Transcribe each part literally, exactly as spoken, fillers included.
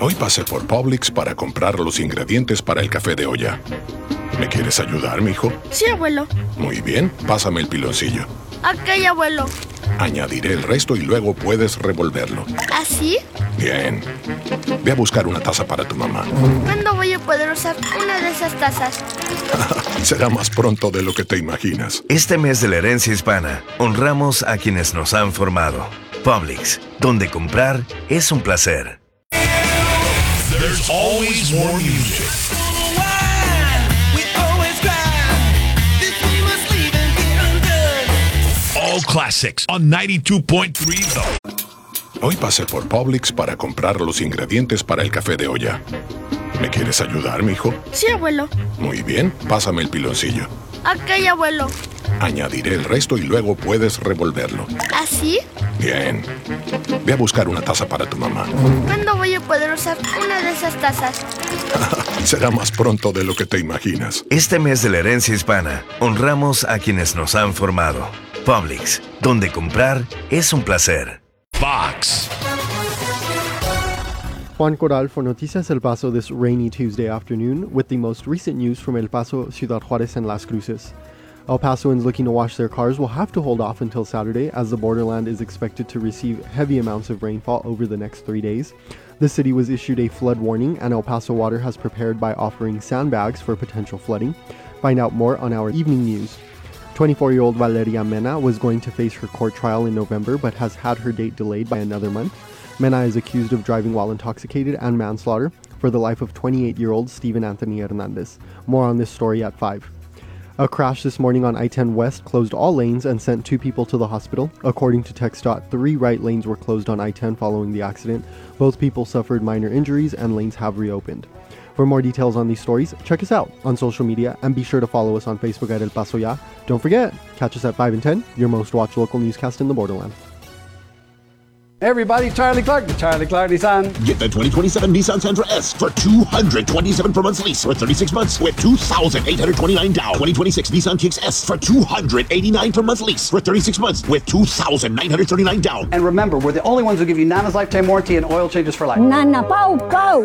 Hoy pasé por Publix para comprar los ingredientes para el café de olla. ¿Me quieres ayudar, mijo? Sí, abuelo. Muy bien, pásame el piloncillo. Ok, abuelo. Añadiré el resto y luego puedes revolverlo. ¿Así? Bien. Ve a buscar una taza para tu mamá. ¿Cuándo voy a poder usar una de esas tazas? Será más pronto de lo que te imaginas. Este mes de la herencia hispana, honramos a quienes nos han formado. Publix, donde comprar es un placer. There's always more music. All classics on ninety-two point three The. Hoy pasé por Publix para comprar los ingredientes para el café de olla. ¿Me quieres ayudar, mijo? Sí, abuelo. Muy bien, pásame el piloncillo. Ok, abuelo. Añadiré el resto y luego puedes revolverlo. ¿Así? Bien. Ve a buscar una taza para tu mamá. ¿Cuándo voy a poder usar una de esas tazas? Será más pronto de lo que te imaginas. Este mes de la herencia hispana, honramos a quienes nos han formado. Publix, donde comprar es un placer. Fox. Juan Corral for Noticias El Paso this rainy Tuesday afternoon with the most recent news from El Paso, Ciudad Juárez, and Las Cruces. El Pasoans looking to wash their cars will have to hold off until Saturday as the borderland is expected to receive heavy amounts of rainfall over the next three days. The city was issued a flood warning and El Paso Water has prepared by offering sandbags for potential flooding. Find out more on our evening news. twenty-four-year-old Valeria Mena was going to face her court trial in November but has had her date delayed by another month. Mena is accused of driving while intoxicated and manslaughter for the life of twenty-eight-year-old Steven Anthony Hernandez. More on this story at five. A crash this morning on I ten West closed all lanes and sent two people to the hospital. According to TxDOT, three right lanes were closed on I ten following the accident. Both people suffered minor injuries and lanes have reopened. For more details on these stories, check us out on social media and be sure to follow us on Facebook at El Paso Ya. Don't forget, catch us at five and ten, your most watched local newscast in the borderland. Everybody, Charlie Clark, the Charlie Clark Nissan. Get the twenty twenty-seven Nissan Sentra S for two hundred twenty-seven per month lease for thirty-six months with two thousand eight hundred twenty-nine down. twenty twenty-six Nissan Kicks S for two hundred eighty-nine per month lease for thirty-six months with two thousand nine hundred thirty-nine down. And remember, we're the only ones who give you Nana's lifetime warranty and oil changes for life. Nana Pau Pau.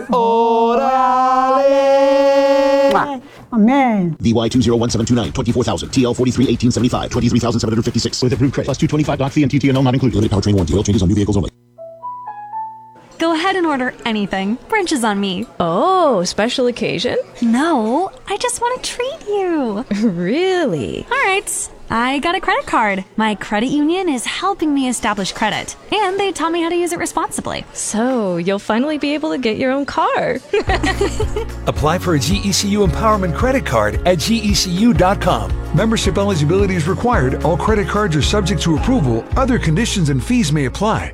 Orale. Amen. V Y two zero one seven two nine, twenty-four thousand. T L forty-three eighteen seventy-five, twenty-three thousand seven hundred fifty-six. With approved credit. Plus two twenty-five doc fee and T T N L not included. Limited powertrain warranty. Oil changes on new vehicles only. Go ahead and order anything. Brunch is on me. Oh, special occasion? No, I just want to treat you. Really? All right. I got a credit card. My credit union is helping me establish credit, and they taught me how to use it responsibly. So, you'll finally be able to get your own car. Apply for a G E C U Empowerment Credit Card at G E C U dot com. Membership eligibility is required. All credit cards are subject to approval. Other conditions and fees may apply.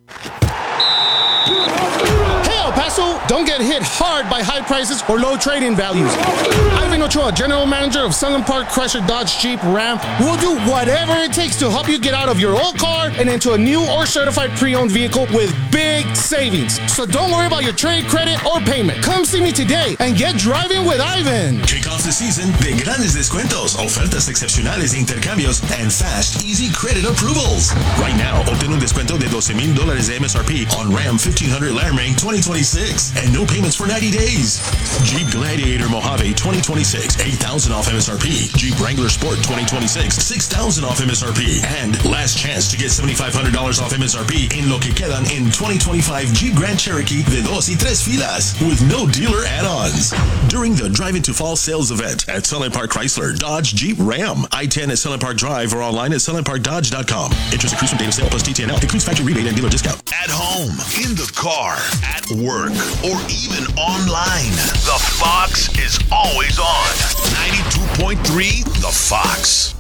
Don't get hit hard by high prices or low trade-in values. Ivan Ochoa, General Manager of Sunland Park Chrysler Dodge Jeep Ram, will do whatever it takes to help you get out of your old car and into a new or certified pre-owned vehicle with big savings. So don't worry about your trade credit or payment. Come see me today and get driving with Ivan. Kick off the season de grandes descuentos, ofertas excepcionales de intercambios, and fast, easy credit approvals. Right now, obtén un descuento de doce mil dólares de M S R P on Ram fifteen hundred Landmray twenty twenty-six. And no payments for ninety days. Jeep Gladiator Mojave twenty twenty-six, eight thousand off M S R P. Jeep Wrangler Sport twenty twenty-six, six thousand off M S R P. And last chance to get seventy-five hundred dollars off M S R P in lo que quedan in twenty twenty-five Jeep Grand Cherokee de dos y tres filas with no dealer add-ons. During the Drive Into Fall sales event at Sunland Park Chrysler, Dodge, Jeep, Ram. I ten at Sunland Park Drive or online at sunland park dodge dot com. Interest accrues from date of sale plus T T N L. Includes factory rebate and dealer discount. At home, in the car, at work, or even online, the Fox is always on. ninety-two point three The Fox.